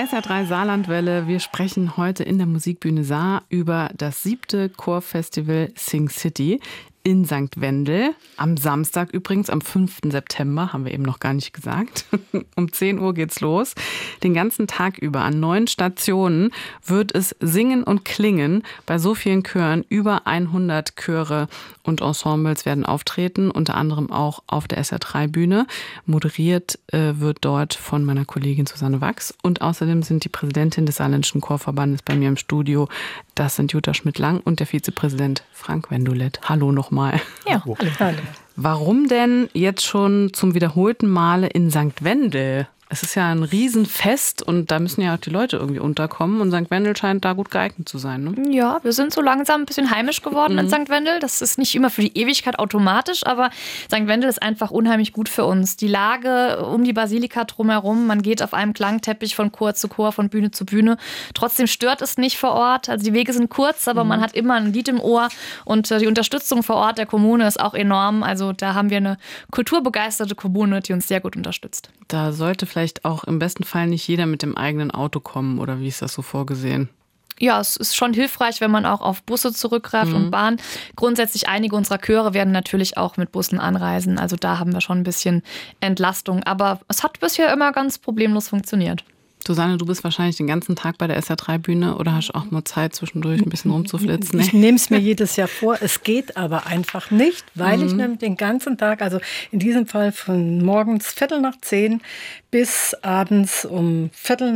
SR3 Saarlandwelle. Wir sprechen heute in der Musikbühne Saar über das 7. Chorfestival Sing City in St. Wendel. Am Samstag übrigens, am 5. September, haben wir eben noch gar nicht gesagt. Um 10 Uhr geht's los. Den ganzen Tag über an 9 Stationen wird es singen und klingen. Bei so vielen Chören, über 100 Chöre und Ensembles werden auftreten, unter anderem auch auf der SR3-Bühne. Moderiert wird dort von meiner Kollegin Susanne Wachs. Und außerdem sind die Präsidentin des Saarländischen Chorverbandes bei mir im Studio. Das sind Jutta Schmidt-Lang und der Vizepräsident Frank Wendolet. Hallo nochmal. Ja, hallo. Warum denn jetzt schon zum wiederholten Male in St. Wendel? Es ist ja ein Riesenfest und da müssen ja auch die Leute irgendwie unterkommen. Und St. Wendel scheint da gut geeignet zu sein, ne? Ja, wir sind so langsam ein bisschen heimisch geworden in St. Wendel. Das ist nicht immer für die Ewigkeit automatisch, aber St. Wendel ist einfach unheimlich gut für uns. Die Lage um die Basilika drumherum, man geht auf einem Klangteppich von Chor zu Chor, von Bühne zu Bühne. Trotzdem stört es nicht vor Ort. Also die Wege sind kurz, aber man hat immer ein Lied im Ohr. Und die Unterstützung vor Ort der Kommune ist auch enorm. Also da haben wir eine kulturbegeisterte Kommune, die uns sehr gut unterstützt. Da sollte vielleicht auch im besten Fall nicht jeder mit dem eigenen Auto kommen, oder wie ist das so vorgesehen? Ja, es ist schon hilfreich, wenn man auch auf Busse zurückgreift und Bahn. Grundsätzlich einige unserer Chöre werden natürlich auch mit Bussen anreisen. Also da haben wir schon ein bisschen Entlastung. Aber es hat bisher immer ganz problemlos funktioniert. Susanne, du bist wahrscheinlich den ganzen Tag bei der SR3-Bühne oder hast auch mal Zeit, zwischendurch ein bisschen rumzuflitzen? Ich nehme es mir jedes Jahr vor. Es geht aber einfach nicht, weil ich nämlich den ganzen Tag, also in diesem Fall von morgens 5:45 bis abends um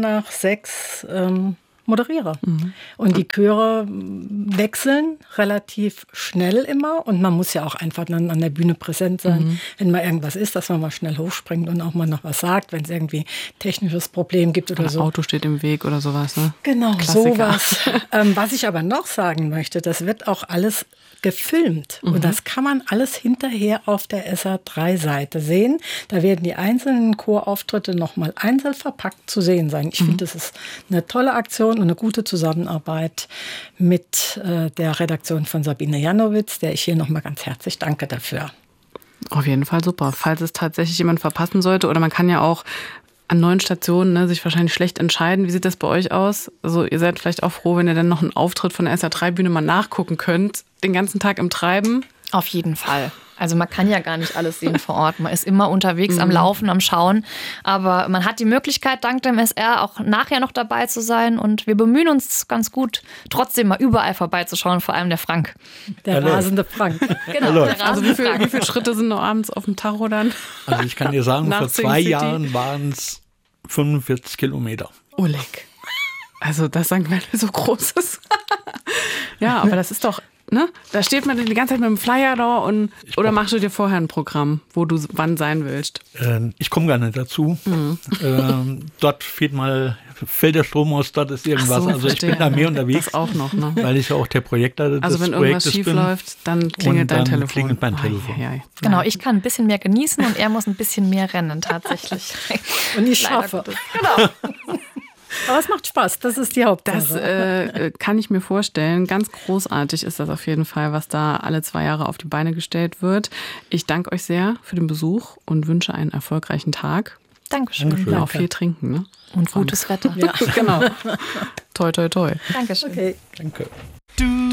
5:45 moderiere. Und die Chöre wechseln relativ schnell immer und man muss ja auch einfach dann an der Bühne präsent sein, wenn mal irgendwas ist, dass man mal schnell hochspringt und auch mal noch was sagt, wenn es irgendwie technisches Problem gibt oder das so. Auto steht im Weg oder sowas, ne? Genau, Klassiker. sowas. Was ich aber noch sagen möchte, das wird auch alles gefilmt. Und das kann man alles hinterher auf der SR3-Seite sehen. Da werden die einzelnen Chorauftritte nochmal einzeln verpackt zu sehen sein. Ich finde, das ist eine tolle Aktion und eine gute Zusammenarbeit mit der Redaktion von Sabine Janowitz, der ich hier nochmal ganz herzlich danke dafür. Auf jeden Fall super. Falls es tatsächlich jemand verpassen sollte, oder man kann ja auch an 9 Stationen sich wahrscheinlich schlecht entscheiden. Wie sieht das bei euch aus? Also ihr seid vielleicht auch froh, wenn ihr dann noch einen Auftritt von der SR3-Bühne mal nachgucken könnt. Den ganzen Tag im Treiben? Auf jeden Fall. Also man kann ja gar nicht alles sehen vor Ort. Man ist immer unterwegs, am Laufen, am Schauen. Aber man hat die Möglichkeit, dank dem SR auch nachher noch dabei zu sein. Und wir bemühen uns ganz gut, trotzdem mal überall vorbeizuschauen. Vor allem der Frank. Der rasende Frank. Genau, der Also rasende Frank. wie viele Schritte sind noch abends auf dem Tacho dann? Also ich kann dir sagen, Nach vor Sing 2 City? Jahren waren es 45 Kilometer. Oleg. Also, dass St. Wendel so groß ist. Ja, aber das ist doch, ne? Da steht man die ganze Zeit mit dem Flyer da und, oder machst du dir vorher ein Programm, wo du wann sein willst? Ich komme gar nicht dazu. Dort fällt der Strom aus, dort ist irgendwas. Ach so, also ich bin da mehr unterwegs, Das auch noch, ne? weil ich ja auch der Projektleiter Also des wenn irgendwas Projektes schief bin. läuft, dann klingelt Und dein dann Telefon. klingelt mein Telefon. Ai. Genau, ich kann ein bisschen mehr genießen und er muss ein bisschen mehr rennen tatsächlich. Und ich Leider schaffe. Gottes. Genau. Aber es macht Spaß, das ist die Hauptsache. Das kann ich mir vorstellen. Ganz großartig ist das auf jeden Fall, was da alle 2 Jahre auf die Beine gestellt wird. Ich danke euch sehr für den Besuch und wünsche einen erfolgreichen Tag. Dankeschön. Und auch viel trinken, ne? Und gutes Wetter. Ja. Genau. Toi, toi, toi. Dankeschön. Okay. Danke.